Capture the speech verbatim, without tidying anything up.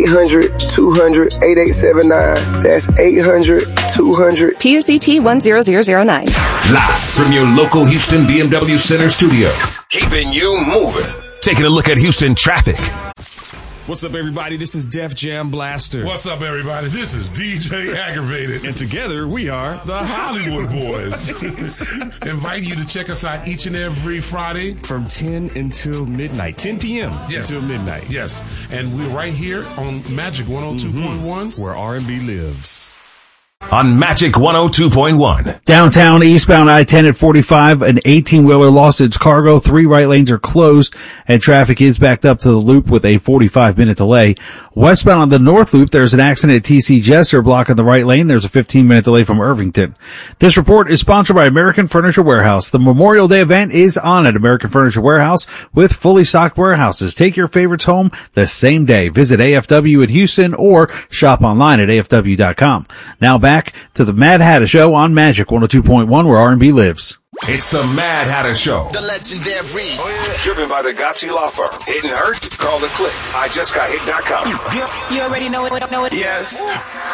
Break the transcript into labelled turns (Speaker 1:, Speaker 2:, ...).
Speaker 1: hundred, two hundred, eighty-eight seventy-nine. That's eight hundred, two hundred.
Speaker 2: P U C T one zero zero zero nine.
Speaker 3: Live from your local Houston B M W Center studio. Keeping you moving. Taking a look at Houston traffic.
Speaker 4: What's up, everybody? This is Def Jam Blaster.
Speaker 5: What's up, everybody? This is D J Aggravated.
Speaker 4: And together, we are
Speaker 5: the Hollywood Boys. Inviting you to check us out each and every Friday.
Speaker 4: From ten until midnight. ten p.m.
Speaker 5: Yes.
Speaker 4: Until midnight.
Speaker 5: Yes. And we're right here on Magic one oh two point one.
Speaker 4: Mm-hmm. Where R and B lives.
Speaker 3: On Magic one oh two point one.
Speaker 6: Downtown eastbound I ten at forty-five, an eighteen-wheeler lost its cargo. Three right lanes are closed, and traffic is backed up to the loop with a forty-five minute delay. Westbound on the North Loop, there's an accident at T C Jester blocking the right lane. There's a fifteen minute delay from Irvington. This report is sponsored by American Furniture Warehouse. The Memorial Day event is on at American Furniture Warehouse with fully stocked warehouses. Take your favorites home the same day. Visit A F W in Houston or shop online at A F W dot com. Now back to the Mad Hatter Show on Magic one oh two point one, where R and B lives.
Speaker 3: It's the Mad Hatter Show.
Speaker 7: The legendary.
Speaker 3: Oh, yeah. Driven by the Gotchi Law Firm. Hit and hurt? Call the click. I just got hit dot com.
Speaker 7: You, you already know it, know it.
Speaker 3: Yes.